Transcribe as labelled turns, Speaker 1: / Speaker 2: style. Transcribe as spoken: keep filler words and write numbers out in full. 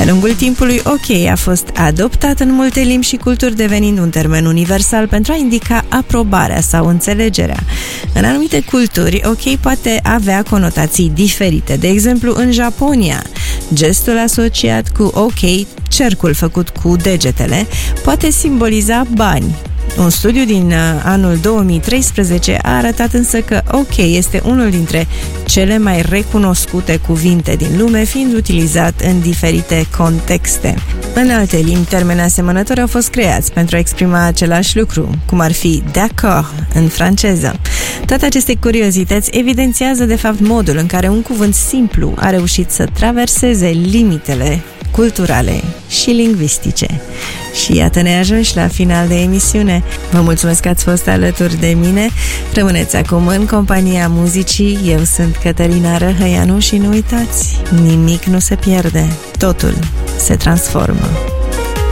Speaker 1: lungul timpului, ok a fost adoptat în multe limbi și culturi, devenind un termen universal pentru a indica aprobarea sau înțelegerea. În anumite culturi, ok poate avea conotații diferite. De exemplu, în Japonia, gestul asociat cu ok, cercul făcut cu degetele, poate simboliza bani. Un studiu din anul două mii treisprezece a arătat însă că ok este unul dintre cele mai recunoscute cuvinte din lume, fiind utilizat în diferite contexte. În alte limbi, termeni asemănători au fost creați pentru a exprima același lucru, cum ar fi d'accord în franceză. Toate aceste curiozități evidențiază de fapt modul în care un cuvânt simplu a reușit să traverseze limitele culturale și lingvistice. Și iată ne ajungi la final de emisiune. Vă mulțumesc că ați fost alături de mine. Rămâneți acum în compania muzicii. Eu sunt Cătălina Răhăianu și nu uitați, nimic nu se pierde, totul se transformă.